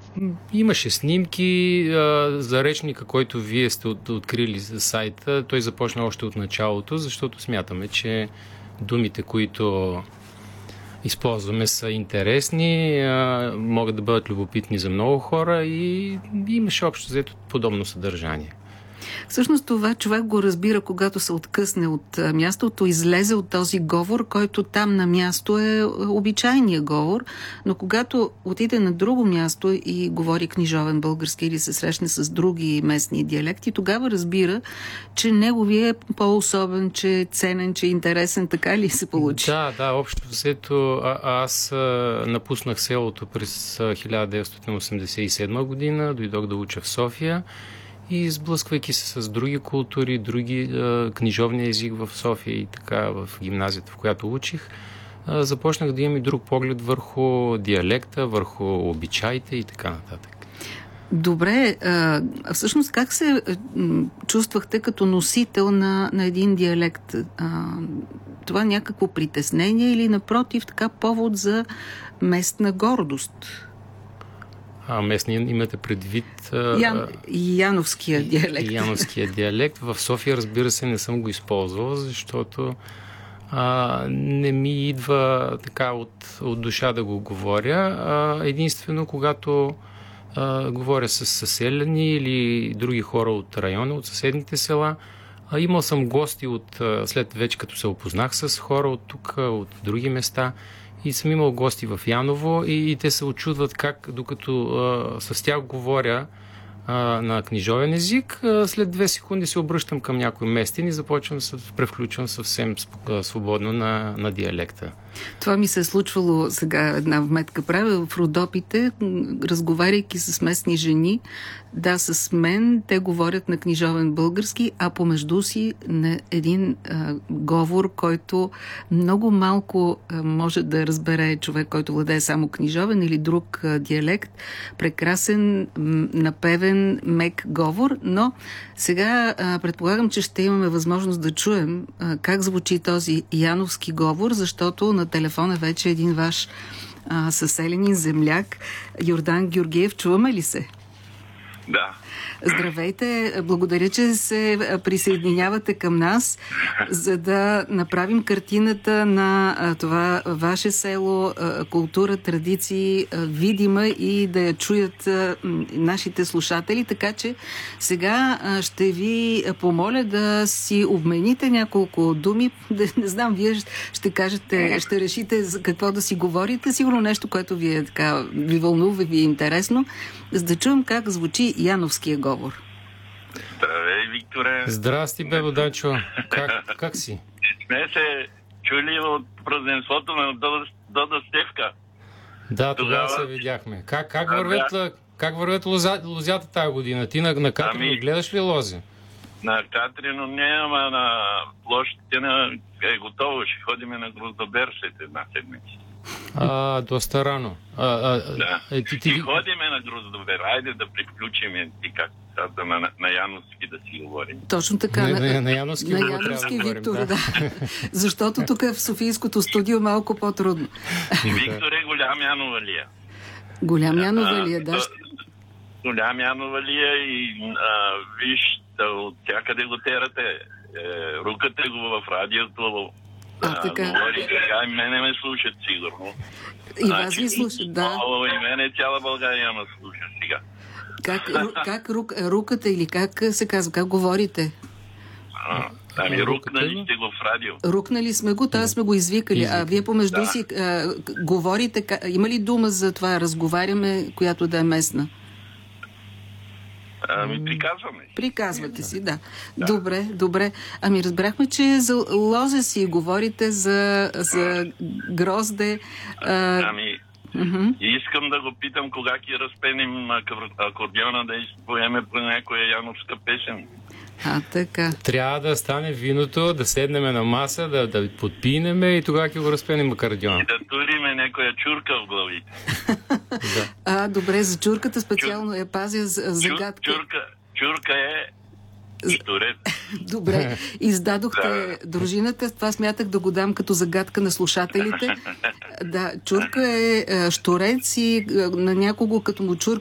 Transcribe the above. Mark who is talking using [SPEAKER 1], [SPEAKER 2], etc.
[SPEAKER 1] Имаше снимки за речника, който вие сте открили за сайта. Той започна още от началото, защото смятаме, че думите, които използваме, са интересни, могат да бъдат любопитни за много хора и имаше общо взето подобно съдържание.
[SPEAKER 2] Всъщност това човек го разбира, когато се откъсне от мястото, излезе от този говор, който там на място е обичайния говор, но когато отиде на друго място и говори книжовен български или се срещне с други местни диалекти, тогава разбира, че неговия е по-особен, че е ценен, че е интересен, така ли се получи?
[SPEAKER 1] Да, общо взето аз напуснах селото през 1987 година, дойдох да уча в София. И сблъсквайки се с други култури, други книжовния език в София и така в гимназията, в която учих, започнах да имам и друг поглед върху диалекта, върху обичаите и така нататък.
[SPEAKER 2] Добре, всъщност как се чувствахте като носител на един диалект? Това някакво притеснение или напротив така повод за местна гордост?
[SPEAKER 1] Местния имате предвид...
[SPEAKER 2] Яновския диалект.
[SPEAKER 1] Яновския диалект. В София, разбира се, не съм го използвал, защото не ми идва така от душа да го говоря. Единствено, когато говоря с съселяни или други хора от района, от съседните села, имал съм гости след вече като се опознах с хора от тук, от други места, и съм имал гости в Яново и те се очудват как, докато с тях говоря на книжовен език, след 2 секунди се обръщам към някой местен и започвам да се превключвам съвсем свободно на диалекта.
[SPEAKER 2] Това ми се е случвало сега, една вметка правя, в Родопите, разговаряйки с местни жени. Да, с мен те говорят на книжовен български, а помежду си на един говор, който много малко може да разбере човек, който владее само книжовен или друг диалект. Прекрасен, напевен, мек говор, но сега предполагам, че ще имаме възможност да чуем как звучи този яновски говор, защото на телефона вече един ваш съселянин, земляк, Йордан Георгиев. Чуваме ли се?
[SPEAKER 3] Да.
[SPEAKER 2] Здравейте, благодаря, че се присъединявате към нас, за да направим картината на това ваше село, култура, традиции, видима и да я чуят нашите слушатели. Така че сега ще ви помоля да си обмените няколко думи. Не знам, вие ще кажете, ще решите за какво да си говорите. Сигурно нещо, което ви е така, ви вълнува, ви е интересно, за да чуем как звучи яновския говор.
[SPEAKER 3] Здравей, Викторе.
[SPEAKER 1] Здрасти, бебо Данчо. Как си?
[SPEAKER 3] Сме се чули от празненството на Дода Стевка.
[SPEAKER 1] Да, тогава се видяхме. Как вървят лозята тази година? Ти на Катрино гледаш ли лози?
[SPEAKER 3] На Катрино не, ама на площите е готово. Ще ходиме на Гроздобер след една седмица.
[SPEAKER 1] Доста рано.
[SPEAKER 3] Да. Ще ходиме на Гроздобер. Айде да приключим и как на Яновски да си говорим.
[SPEAKER 2] Точно така.
[SPEAKER 1] На Яновски
[SPEAKER 2] Виктор, да. Защото тук в Софийското студио малко по-трудно.
[SPEAKER 3] Виктор е голям Яновалия.
[SPEAKER 2] Голям Яновалия, да.
[SPEAKER 3] Голям Яновалия и виж, от всякъде го терате. Рукате го в радиото.
[SPEAKER 2] Така.
[SPEAKER 3] Говори така, и мене ме слушат сигурно.
[SPEAKER 2] И вас ви слушат, да.
[SPEAKER 3] И мене цяла България ме слуша сега.
[SPEAKER 2] Как руката или как се казва, как говорите?
[SPEAKER 3] Рукнали сте го в радио.
[SPEAKER 2] Рукнали сме го, т.е. сме го извикали. А вие помежду си говорите, има ли дума за това, разговаряме, която да е местна?
[SPEAKER 3] Приказваме.
[SPEAKER 2] Приказвате си, да. Добре. Разбрахме, че за лозе си говорите, за грозде.
[SPEAKER 3] Искам да го питам, кога ки разпеним акордеона да изпоеме по някоя яновска песен.
[SPEAKER 2] Така.
[SPEAKER 1] Трябва да стане виното, да седнем на маса, да подпинеме и тогава ки го разпеним акордеона.
[SPEAKER 3] И да туриме някоя чурка в главите.
[SPEAKER 2] Добре, за чурката специално я пазя загадка.
[SPEAKER 3] Чурка е штурец.
[SPEAKER 2] Добре, издадохте дружината, това смятах да го дам като загадка на слушателите. Да, чурка е щурец и на някого като му